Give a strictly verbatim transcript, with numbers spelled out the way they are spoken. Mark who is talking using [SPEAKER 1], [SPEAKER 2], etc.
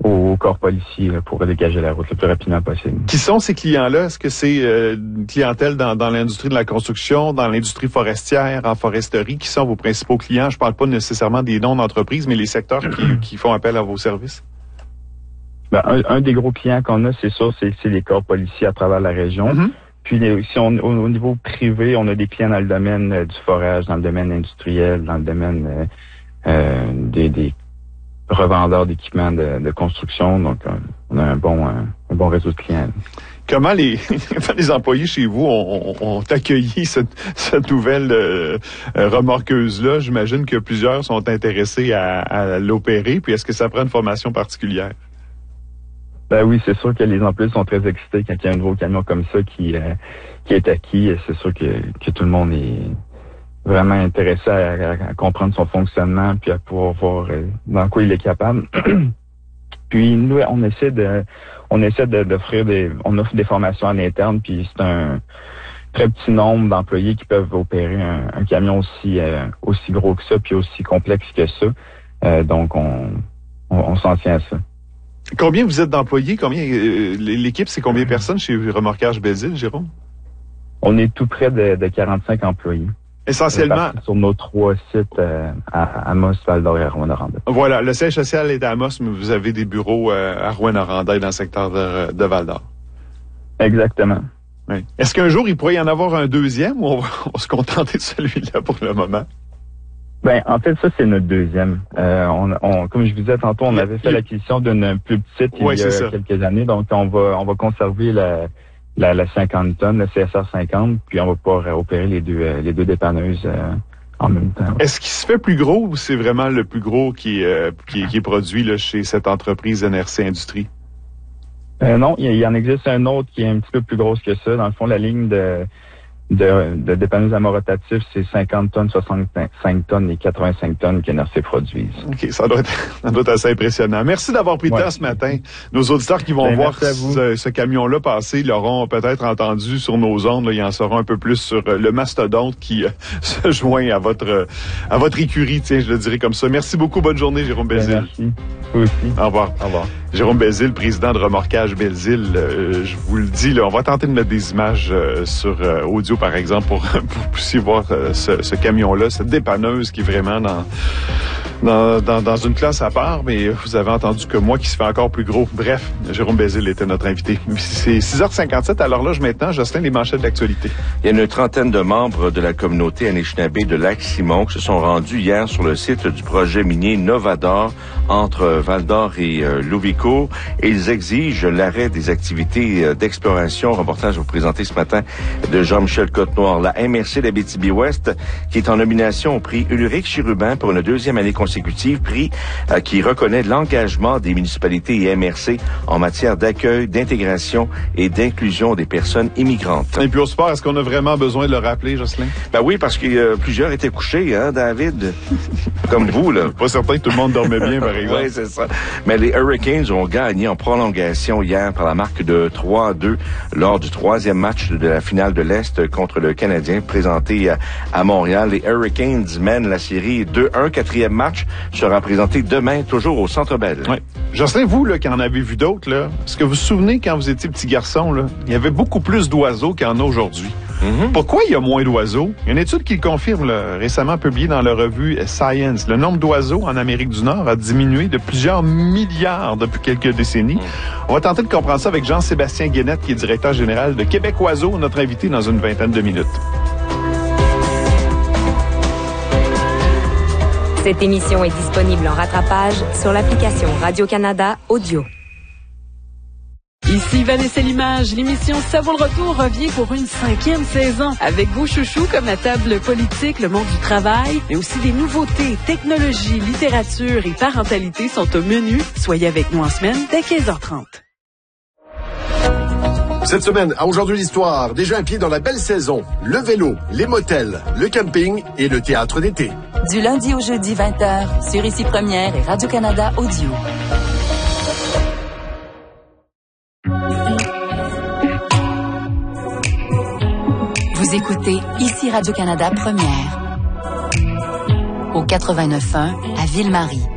[SPEAKER 1] au corps policier là, pour dégager la route le plus rapidement possible.
[SPEAKER 2] Qui sont ces clients-là? Est-ce que c'est euh, une clientèle dans, dans l'industrie de la construction, dans l'industrie forestière, en foresterie? Qui sont vos principaux clients? Je parle pas nécessairement des noms d'entreprises, mais les secteurs qui, qui font appel à vos services.
[SPEAKER 1] Ben, un, un des gros clients qu'on a, c'est sûr, c'est, c'est les corps policiers à travers la région. Mm-hmm. Puis les, si on, au, au niveau privé, on a des clients dans le domaine euh, du forage, dans le domaine industriel, dans le domaine euh, euh, des, des revendeurs d'équipements de, de construction. Donc, on a un bon, un, un bon réseau de clients.
[SPEAKER 2] Comment les, les employés chez vous ont, ont, ont accueilli cette, cette nouvelle euh, remorqueuse-là? J'imagine que plusieurs sont intéressés à, à l'opérer. Puis, est-ce que ça prend une formation particulière?
[SPEAKER 1] Ben oui, c'est sûr que les employés sont très excités quand il y a un nouveau camion comme ça qui, euh, qui est acquis. C'est sûr que, que tout le monde est vraiment intéressé à, à, à comprendre son fonctionnement puis à pouvoir voir euh, dans quoi il est capable. Puis nous, on essaie de on essaie de, d'offrir des on offre des formations à l'interne, puis c'est un très petit nombre d'employés qui peuvent opérer un, un camion aussi euh, aussi gros que ça, puis aussi complexe que ça. Euh, donc on, on, on s'en tient à ça.
[SPEAKER 2] Combien vous êtes d'employés? Combien euh, l'équipe, c'est combien de personnes chez Remorquage Belzile, Jérôme?
[SPEAKER 1] On est tout près de, de quarante-cinq employés.
[SPEAKER 2] Essentiellement.
[SPEAKER 1] Sur nos trois sites euh, à Amos, Val-d'Or et à Rouyn-Noranda.
[SPEAKER 2] Voilà, le siège social est à Amos, mais vous avez des bureaux euh, à Rouyn-Noranda et dans le secteur de, de Val-d'Or.
[SPEAKER 1] Exactement.
[SPEAKER 2] Oui. Est-ce qu'un jour, il pourrait y en avoir un deuxième ou on va, on va se contenter de celui-là pour le moment?
[SPEAKER 1] Ben, en fait, ça, c'est notre deuxième. Euh, on, on, comme je vous disais tantôt, on avait fait l'acquisition d'une plus petite il
[SPEAKER 2] oui,
[SPEAKER 1] y a ça. quelques années. Donc, on va, on va conserver la, la, la cinquante tonnes, le C S R cinquante, puis on va pouvoir opérer les deux, les deux dépanneuses euh, en même temps. Ouais.
[SPEAKER 2] Est-ce qu'il se fait plus gros ou c'est vraiment le plus gros qui, euh, qui, qui est produit là, chez cette entreprise N R C Industrie?
[SPEAKER 1] Euh, non, il, il en existe un autre qui est un petit peu plus grosse que ça. Dans le fond, la ligne de... de, de dépanneuses à mort rotatif, c'est cinquante tonnes, soixante-cinq tonnes et quatre-vingt-cinq tonnes que N R C produisent.
[SPEAKER 2] OK, ça doit être, ça doit être assez impressionnant. Merci d'avoir pris le ouais. temps ce matin. Nos auditeurs qui vont ben, voir ce, ce camion-là passer l'auront peut-être entendu sur nos ondes. Là, ils en sauront un peu plus sur le mastodonte qui euh, se joint à votre à votre écurie. Tiens, je le dirais comme ça. Merci beaucoup. Bonne journée, Jérôme Belzile.
[SPEAKER 1] Ben, merci. Vous aussi.
[SPEAKER 2] Au revoir.
[SPEAKER 1] Au revoir.
[SPEAKER 2] Jérôme Belzile, président de Remorquage Belzile. Euh, je vous le dis, là, on va tenter de mettre des images euh, sur euh, audio, par exemple, pour, pour que vous puissiez voir euh, ce, ce camion-là, cette dépanneuse qui est vraiment dans, dans, dans, dans une classe à part. Mais vous avez entendu que moi, qui se fait encore plus gros. Bref, Jérôme Belzile était notre invité. C'est six heures cinquante-sept à l'horloge maintenant. Jocelyn, les manchettes de l'actualité.
[SPEAKER 3] Il y a une trentaine de membres de la communauté Anishinaabe de Lac-Simon qui se sont rendus hier sur le site du projet minier Novador entre Val-d'Or et euh, Louvicourt. Et ils exigent l'arrêt des activités euh, d'exploration. Reportage vous présenter ce matin de Jean-Michel Côte-Noire. La M R C d'Abitibi-Ouest qui est en nomination au prix Ulrich Chérubin pour une deuxième année consécutive, prix euh, qui reconnaît l'engagement des municipalités et M R C en matière d'accueil, d'intégration et d'inclusion des personnes immigrantes.
[SPEAKER 2] Et puis au sport, est-ce qu'on a vraiment besoin de le rappeler, Jocelyn?
[SPEAKER 3] Ben oui, parce que euh, plusieurs étaient couchés, hein, David? Comme vous, là.
[SPEAKER 2] Pas certain que tout le monde dormait bien, par exemple.
[SPEAKER 3] Oui, c'est ça. Mais les Hurricanes ont gagné en prolongation hier par la marque de trois à deux lors du troisième match de la finale de l'Est contre le Canadien présenté à, à Montréal. Les Hurricanes mènent la série deux un. Quatrième match sera présenté demain, toujours au Centre Bell.
[SPEAKER 2] Oui. Jocelyn, vous, là, qui en avez vu d'autres, là, est-ce que vous vous souvenez quand vous étiez petit garçon, là, il y avait beaucoup plus d'oiseaux qu'il y en a aujourd'hui? Mm-hmm. Pourquoi il y a moins d'oiseaux? Il y a une étude qui le confirme, là, récemment publiée dans la revue Science. Le nombre d'oiseaux en Amérique du Nord a diminué de plusieurs milliards depuis quelques décennies. Mm. On va tenter de comprendre ça avec Jean-Sébastien Guénette, qui est directeur général de Québec Oiseaux, notre invité dans une vingtaine de minutes.
[SPEAKER 4] Cette émission est disponible en rattrapage sur l'application Radio-Canada Audio.
[SPEAKER 5] Ici Vanessa Limage, l'émission Ça vaut le retour revient pour une cinquième saison avec vos chouchous comme la table politique, le monde du travail, mais aussi des nouveautés, technologie, littérature et parentalité sont au menu. Soyez avec nous en semaine dès quinze heures trente.
[SPEAKER 6] Cette semaine, à Aujourd'hui l'Histoire, déjà un pied dans la belle saison, le vélo, les motels, le camping et le théâtre d'été.
[SPEAKER 7] Du lundi au jeudi vingt heures, sur Ici Première et Radio-Canada Audio. Vous écoutez Ici Radio-Canada Première. Au quatre-vingt-neuf point un à Ville-Marie.